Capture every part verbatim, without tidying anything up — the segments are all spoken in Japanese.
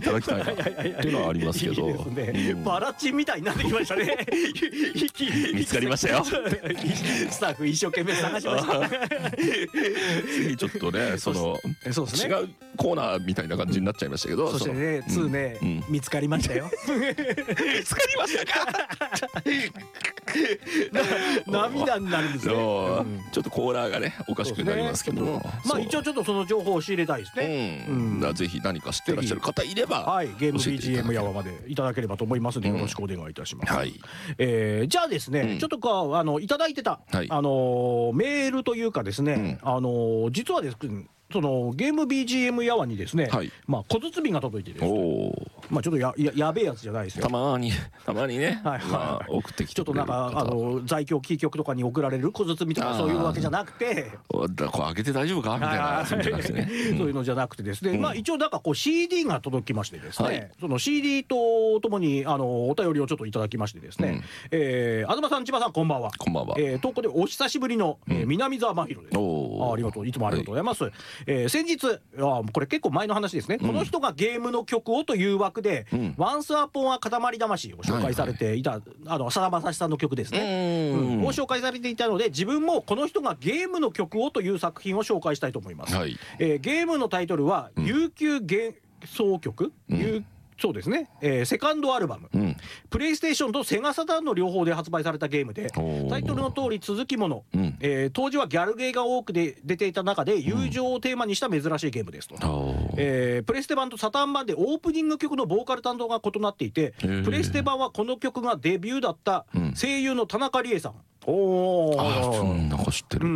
ただきたいなっていうのはありますけど、 いいですね、うん、バラチンみたいになってきましたね見つかりましたよスタッフ一生懸命探しました次ちょっとねそのそうですね、 違うコーナーみたいな感じになっちゃいましたけど、 そしてねツーね、うん、見つかりましたよ見つかりましたか涙になるんですよ、 うん、ちょっとコーナーがねおかしくなりますけど、ね、 まあ一応ちょっとその情報を仕入れたいですね、 うんうん、ぜひ何か知ってらっしゃる方いれば、 はい、ゲーム ビージーエム やわまでいただければと思いますので、よろしくお願いいたします、うん、はい、えー、じゃあですね、うん、ちょっとかあのいただいてた、はい、あのメールというかですね、うん、あの実はですねそのゲーム ビージーエム やわにですね、はい、まあ小包が届いてですね、まあちょっとやややべえやつじゃないですよ。 たまにたまにね、はいはい、まあ、送ってきてくれる方、ちょっとなんかあの在京キー局とかに送られる小包とかそういうわけじゃなくて、だこれ開けて大丈夫かみたいなそうじゃなくてね、 うん、そういうのじゃなくてですね、うん、まあ一応なんかこう シーディー が届きましてですね、はい、その シーディー とともにあのお便りをちょっといただきましてですね、うん、えー、東さん千葉さんこんばんは。 こんばんは。 えー、投稿でお久しぶりの、うん、えー、南沢真弘です。あ, ありがとう、いつもありがとうございます。はい、えー、先日あこれ結構前の話ですね、うん、この人がゲームの曲をという枠で、うん、ワンスアポンは塊魂を紹介されていた、はいはい、あのさだまさしさんの曲ですね、うん、を紹介されていたので、自分もこの人がゲームの曲をという作品を紹介したいと思います、はい、えー、ゲームのタイトルは、うん、悠久幻想曲、うん、そうですね、えー、セカンドアルバム、うん、プレイステーションとセガサターンの両方で発売されたゲームで、タイトルの通り続きもの、うん、えー、当時はギャルゲーが多くで出ていた中で友情をテーマにした珍しいゲームですと、うん、えー、プレステ版とサターン版でオープニング曲のボーカル担当が異なっていて、プレステ版はこの曲がデビューだった声優の田中理恵さん、おー、 あー、うん、なんか知ってる、うん、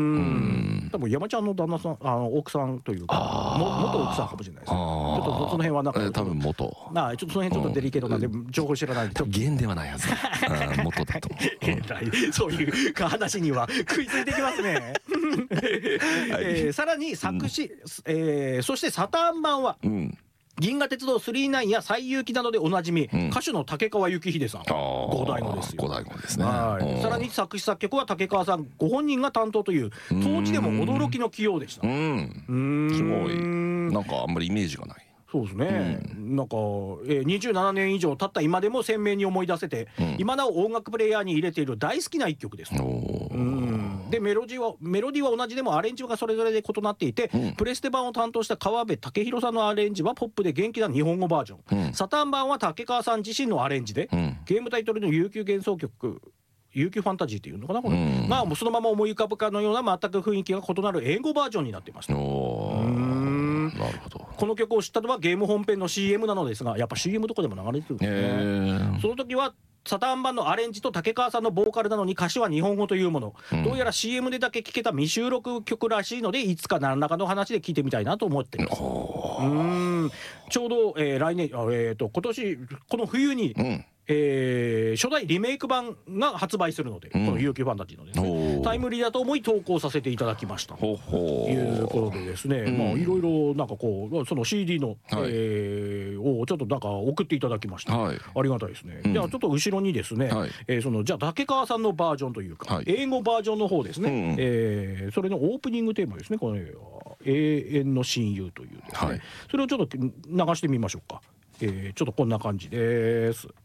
多分山ちゃんの旦那さん、あの奥さんというかも元奥さんかもしれないですね。ちょっとその辺はなんか、えー、多分元あちょっとその辺ちょっとデリケートなんで情報知らないんで、 多分現ではないはずだ元だと思う、 うん、そういう話には食いついてきますね、はい、えー、さらに作詞、うん、えー、そしてサターン版は、うん、銀河鉄道スリーナインや西遊記などでおなじみ、うん、歌手の竹川幸秀さん、五代目ですよ。 五代目ですね。 さらに作詞作曲は竹川さんご本人が担当という当時でも驚きの起用でした。うん、 うん、すごいなんかあんまりイメージがない。 そうですね、うん、なんか、えー、にじゅうななねん以上経った今でも鮮明に思い出せて、うん、今なお音楽プレイヤーに入れている大好きな一曲です。うんでメロディーはメロディーは同じでもアレンジがそれぞれで異なっていて、うん、プレステ版を担当した川辺武弘さんのアレンジはポップで元気な日本語バージョン、うん、サターン版は竹川さん自身のアレンジで、うん、ゲームタイトルの悠久幻想曲悠久ファンタジーっていうのかなこれ、うん、まあもうそのまま思い浮かぶかのような全く雰囲気が異なる英語バージョンになっていました。 うんなるほど。 この曲を知ったのはゲーム本編の シーエム なのですが、やっぱ シーエム どこでも流れてるんですね。その時はサターン版のアレンジと竹川さんのボーカルなのに歌詞は日本語というもの、うん、どうやら シーエム でだけ聴けた未収録曲らしいので、いつか何らかの話で聞いてみたいなと思っています。うーんちょうど、えー、来年、えー、と今年この冬に、うん、えー、初代リメイク版が発売するので、うん、この悠久ファンタジーのですね、タイムリーだと思い投稿させていただきましたということでですね、うん、まあいろいろなんかこうその シーディー の、はい、えー、をちょっとなんか送っていただきました、はい、ありがたいですね、うん、じゃあちょっと後ろにですね、はい、えー、そのじゃあ竹川さんのバージョンというか、はい、英語バージョンの方ですね、うん、えー、それのオープニングテーマですね、この永遠の親友というですね、はい、それをちょっと流してみましょうか。えー、ちょっとこんな感じです。